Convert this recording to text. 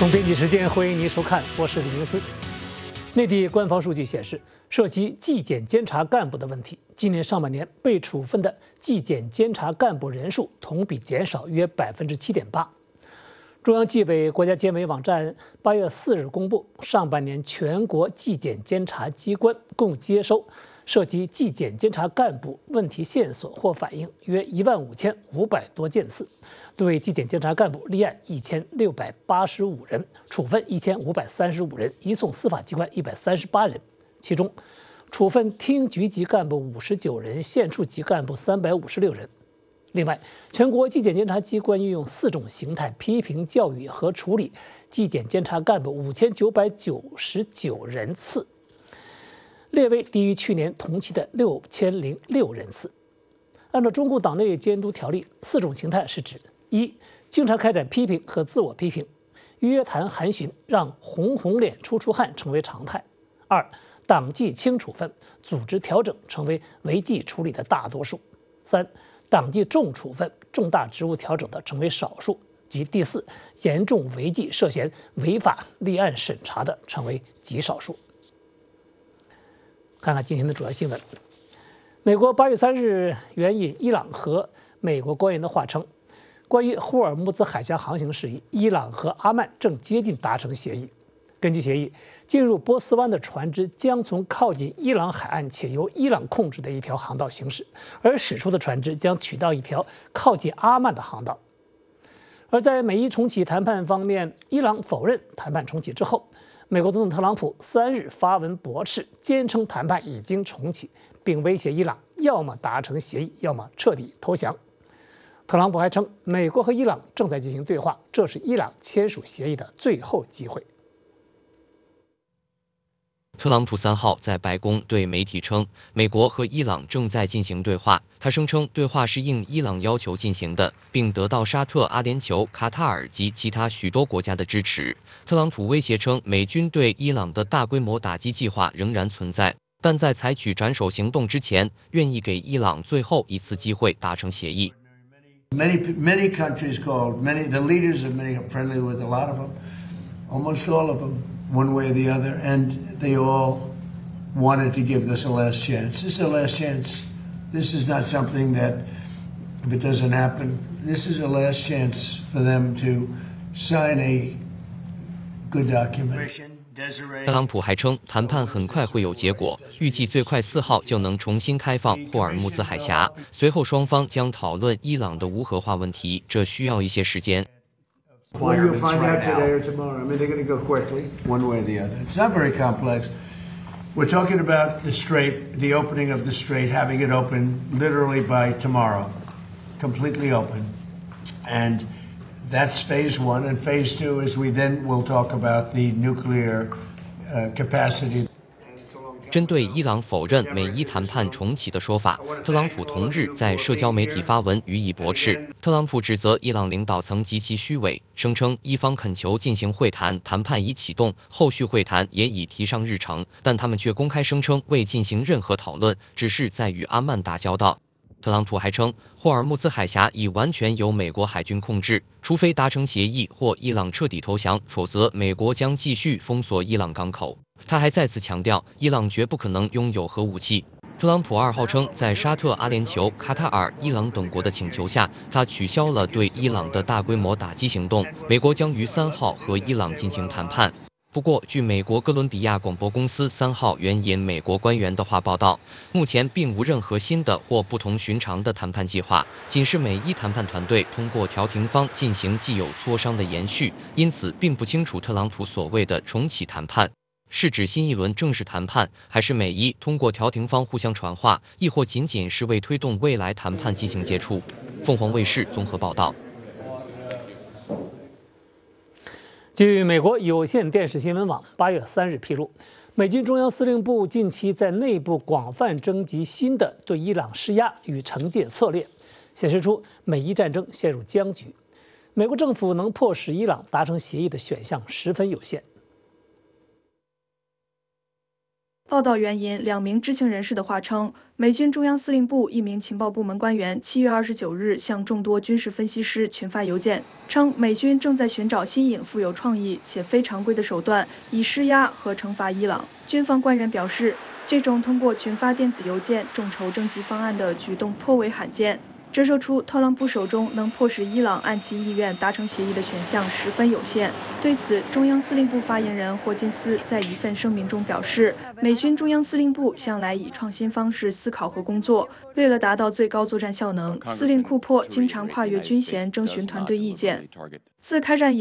总编辑时间，欢迎您收看，我是李明思。内地官方数据显示，涉及纪检监察干部的问题，今年上半年被处分的纪检监察干部人数同比减少约7.8%。中央纪委国家监委网站8月4日公布，上半年全国纪检监察机关共接收涉及纪检监察干部问题线索或反映约15500多件次，对纪检监察干部立案1685人，处分1535人，移送司法机关138人，其中处分厅局级干部59人，县处级干部356人。另外，全国纪检监察机关运用4种形态批评教育和处理纪检监察干部5999人次，略微低于去年同期的6006人次。按照中共党内监督条例，4种形态是指：一、经常开展批评和自我批评，约谈函询让红脸出汗成为常态；二、党纪轻处分，组织调整成为违纪处理的大多数；三、党纪重处分，重大职务调整的成为少数；及第四，严重违纪涉嫌违法立案审查的成为极少数。看看今天的主要新闻。美国8月3日援引伊朗和美国官员的话称，关于霍尔木兹海峡航行事宜，伊朗和阿曼正接近达成协议。根据协议，进入波斯湾的船只将从靠近伊朗海岸且由伊朗控制的一条航道行驶，而驶出的船只将取到一条靠近阿曼的航道。而在美伊重启谈判方面，伊朗否认谈判重启之后，美国总统特朗普3日发文驳斥，坚称谈判已经重启，并威胁伊朗要么达成协议，要么彻底投降。特朗普还称，美国和伊朗正在进行对话，这是伊朗签署协议的最后机会。 特朗普3号在白宫对媒体称，美国和伊朗正在进行对话。他声称对话是应伊朗要求进行的，并得到沙特、阿联酋、卡塔尔及其他许多国家的支持。特朗普威胁称，美军对伊朗的大规模打击计划仍然存在，但在采取斩首行动之前，愿意给伊朗最后一次机会达成协议。 Many countries called, the leaders of many are friendly with a lot of them, almost all of them, one way or the other, and they all wanted to give this a last chance. This is a last chance. This is not something that, if it doesn't happen, this is a last chance for them to sign a good document. 特朗普还称，谈判很快会有结果，预计最快4号就能重新开放霍尔木兹海峡。随后双方将讨论伊朗的无核化问题，这需要一些时间。 Well, you'll find out today or tomorrow. I mean, they're going to go quickly, one way or the other. It's not very complex. We're talking about the strait, the opening of the strait, having it open literally by tomorrow, completely open. And that's phase one. And phase two is we then will talk about the nuclear capacity. 针对伊朗否认美伊谈判重启的说法，特朗普同日在社交媒体发文予以驳斥。特朗普指责伊朗领导层极其虚伪，声称伊方恳求进行会谈，谈判已启动，后续会谈也已提上日程，但他们却公开声称未进行任何讨论，只是在与阿曼打交道。特朗普还称，霍尔木兹海峡已完全由美国海军控制，除非达成协议或伊朗彻底投降，否则美国将继续封锁伊朗港口。他还再次强调，伊朗绝不可能拥有核武器。特朗普2号称，在沙特、阿联酋、卡塔尔、伊朗等国的请求下，他取消了对伊朗的大规模打击行动。美国将于3号和伊朗进行谈判。不过，据美国哥伦比亚广播公司3号援引美国官员的话报道，目前并无任何新的或不同寻常的谈判计划，仅是美伊谈判团队通过调停方进行既有磋商的延续，因此并不清楚特朗普所谓的重启谈判是指新一轮正式谈判，还是美伊通过调停方互相传话，亦或仅仅是为推动未来谈判进行接触。凤凰卫视综合报道。 据美国有线电视新闻网8月3日披露，美军中央司令部近期在内部广泛征集新的对伊朗施压与惩戒策略，显示出美伊战争陷入僵局。美国政府能迫使伊朗达成协议的选项十分有限。 报道援引2名知情人士的话称，美军中央司令部一名情报部门官员7月29日向众多军事分析师群发邮件，称美军正在寻找新颖、富有创意且非常规的手段，以施压和惩罚伊朗。军方官员表示，这种通过群发电子邮件众筹征集方案的举动颇为罕见，折射出特朗普手中能迫使伊朗按其意愿达成协议的选项十分有限。对此，中央司令部发言人霍金斯在一份声明中表示，美军中央司令部向来以创新方式思考和工作，为了达到最高作战效能，司令库珀经常跨越军衔征询团队意见。自开战以